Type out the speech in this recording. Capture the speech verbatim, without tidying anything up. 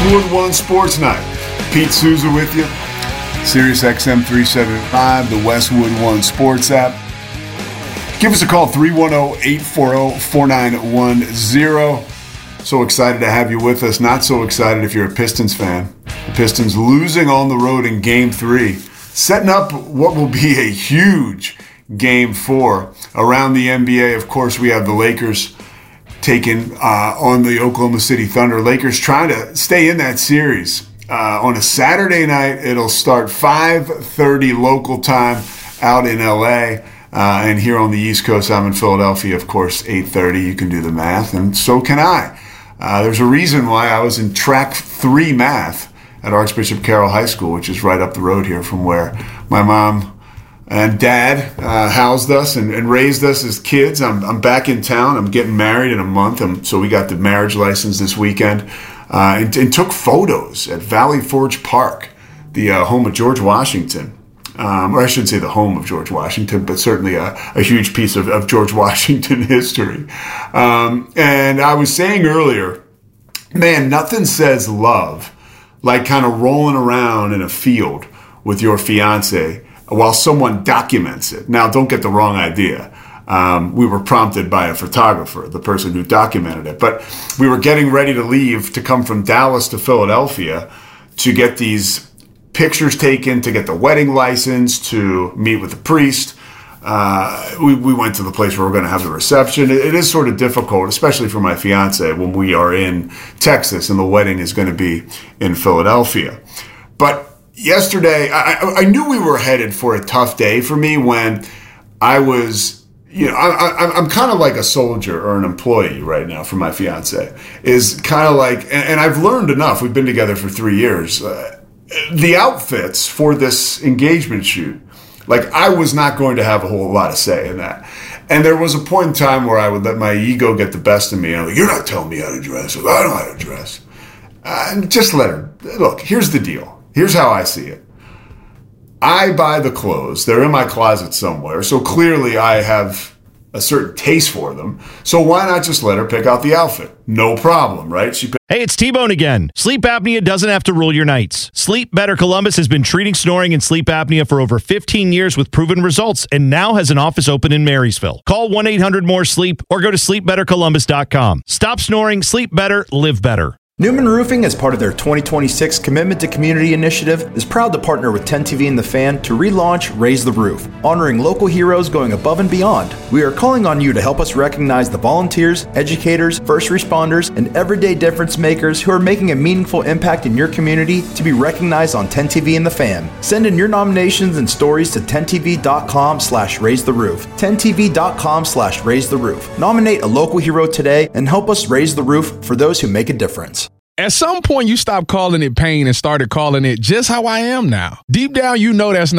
Westwood One Sports Night. Pete Souza with you. Sirius X M three seventy-five, the Westwood One Sports app. Give us a call, three one zero, eight four zero, four nine one zero. So excited to have you with us. Not so excited if you're a Pistons fan. The Pistons losing on the road in Game three, setting up what will be a huge Game four. Around the N B A, of course, we have the Lakers taking uh, on the Oklahoma City Thunder. Lakers trying to stay in that series. Uh, on a Saturday night, it'll start five thirty local time out in L A. Uh, and here on the East Coast, I'm in Philadelphia, of course, eight thirty. You can do the math, and so can I. Uh, there's a reason why I was in track three math at Archbishop Carroll High School, which is right up the road here from where my mom and dad uh, housed us and, and raised us as kids. I'm, I'm back in town. I'm getting married in a month, and so we got the marriage license this weekend. Uh, and, and took photos at Valley Forge Park, the uh, home of George Washington. Um, or I shouldn't say the home of George Washington, but certainly a, a huge piece of, of George Washington history. Um, and I was saying earlier, man, nothing says love like kind of rolling around in a field with your fiance while someone documents it. Now, don't get the wrong idea. Um, we were prompted by a photographer, the person who documented it. But we were getting ready to leave to come from Dallas to Philadelphia to get these pictures taken, to get the wedding license, to meet with the priest. Uh, we, we went to the place where we're going to have the reception. It, it is sort of difficult, especially for my fiance, when we are in Texas and the wedding is going to be in Philadelphia. But yesterday, I, I knew we were headed for a tough day for me when I was... You know, I, I, I'm kind of like a soldier or an employee right now for my fiance. Is kind of like, and, and I've learned enough. We've been together for three years. Uh, the outfits for this engagement shoot, like I was not going to have a whole lot of say in that. And there was a point in time where I would let my ego get the best of me. And I'm like, you're not telling me how to dress. I don't know how to dress. Uh, and just let her. Look, here's the deal. Here's how I see it. I buy the clothes. They're in my closet somewhere. So clearly I have a certain taste for them. So why not just let her pick out the outfit? No problem, right? She Hey, it's T-Bone again. Sleep apnea doesn't have to rule your nights. Sleep Better Columbus has been treating snoring and sleep apnea for over fifteen years with proven results and now has an office open in Marysville. Call one eight hundred more sleep or go to sleep better columbus dot com. Stop snoring, sleep better, live better. Newman Roofing, as part of their twenty twenty-six Commitment to Community initiative, is proud to partner with ten T V and The Fan to relaunch Raise the Roof, honoring local heroes going above and beyond. We are calling on you to help us recognize the volunteers, educators, first responders, and everyday difference makers who are making a meaningful impact in your community to be recognized on ten T V and The Fan. Send in your nominations and stories to ten T V dot com slash raise the roof. ten T V dot com slash raise the roof. Nominate a local hero today and help us raise the roof for those who make a difference. At some point, you stopped calling it pain and started calling it just how I am now. Deep down, you know that's not